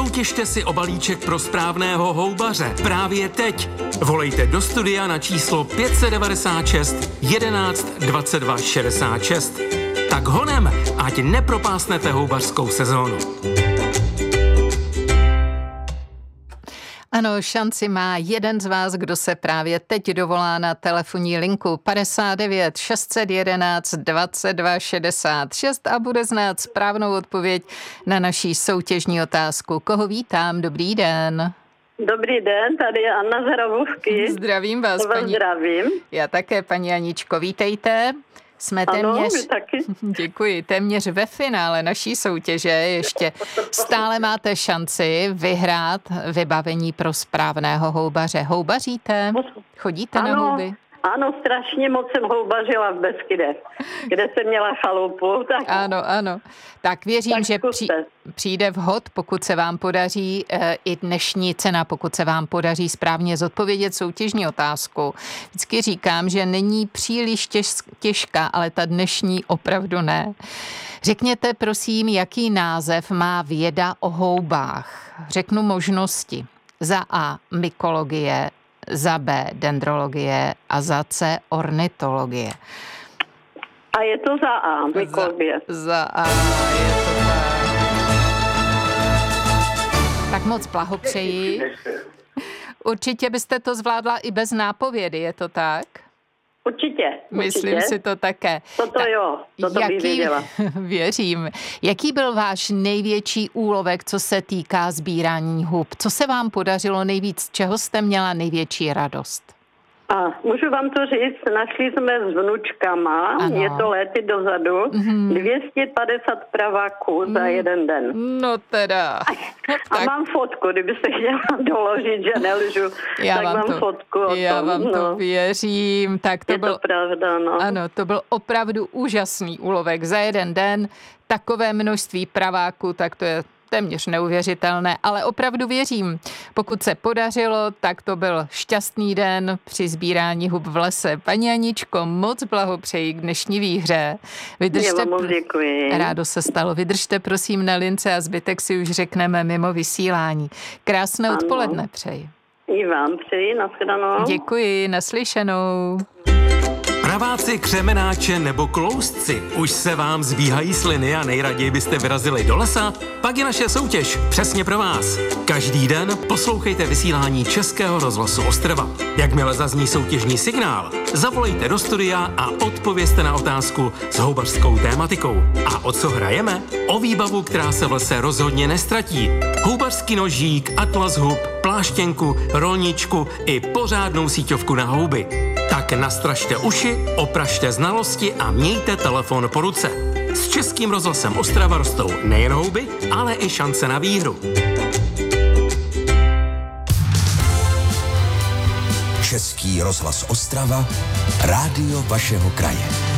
Soutěžte si o balíček pro správného houbaře právě teď. Volejte do studia na číslo 596 11 22 66. Tak honem, ať nepropásnete houbařskou sezónu. Ano, šanci má jeden z vás, kdo se právě teď dovolá na telefonní linku 59 611 22 66 a bude znát správnou odpověď na naší soutěžní otázku. Koho vítám? Dobrý den. Dobrý den, tady je Anna z Hrabůvky. Zdravím vás, paní. Zdravím. Já také, paní Aničko, vítejte. Jsme téměř, taky. Děkuji, téměř ve finále naší soutěže. Ještě stále máte šanci vyhrát vybavení pro správného houbaře. Houbaříte? Chodíte na houby? Ano, strašně moc jsem houbařila v Beskydech, kde jsem měla chalupu. Tak... Ano. Tak věřím, tak že přijde vhod, pokud se vám podaří i dnešní cena, pokud se vám podaří správně zodpovědět soutěžní otázku. Vždycky říkám, že není příliš těžká, ale ta dnešní opravdu ne. Řekněte prosím, jaký název má věda o houbách. Řeknu možnosti. Za A mykologie, za B dendrologie a za C ornitologie. A je to za A, mykologie. Za A je to tak. Tak moc blahopřeji. Určitě byste to zvládla i bez nápovědy, je to tak? Určitě. Myslím si to také. Toto bych věděla. Věřím. Jaký byl váš největší úlovek, co se týká sbírání hub? Co se vám podařilo nejvíc? Čeho jste měla největší radost? A můžu vám to říct, našli jsme s vnučkama, je to léty dozadu, 250 praváků za jeden den. No teda. A mám fotku, kdybyste chtěla doložit, že nelžu, tak mám fotku o tom. Já vám to věřím. Tak to je to pravda, no. Ano, to byl opravdu úžasný úlovek za jeden den. Takové množství praváků, tak to je téměř neuvěřitelné, ale opravdu věřím. Pokud se podařilo, tak to byl šťastný den při sbírání hub v lese. Paní Aničko, moc blahopřeji k dnešní výhře. Vydržte, moc děkuji. Rádo se stalo. Vydržte prosím na lince a zbytek si už řekneme mimo vysílání. Krásné odpoledne přeji. I vám přeji, nashledanou. Děkuji, naslyšenou. Praváci, křemenáče nebo kloustci, už se vám zbíhají sliny a nejraději byste vyrazili do lesa? Pak je naše soutěž přesně pro vás. Každý den poslouchejte vysílání Českého rozhlasu Ostrava. Jakmile zazní soutěžní signál, zavolejte do studia a odpovězte na otázku s houbařskou tématikou. A o co hrajeme? O výbavu, která se v lese rozhodně nestratí. Houbařský nožík, atlas hub, pláštěnku, rolničku i pořádnou síťovku na houby. Tak nastražte uši, opražte znalosti a mějte telefon po ruce. S Českým rozhlasem Ostrava rostou nejen houby, ale i šance na výhru. Český rozhlas Ostrava, rádio vašeho kraje.